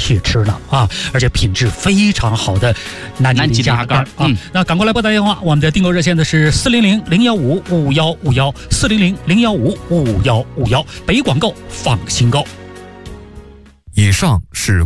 铁吃呢啊，而且品质非常好的南极的鸭肝啊。那赶快来拨打电话，我们的订购热线的是400-015-5151，400-015-5151，北广购放心购。 以上是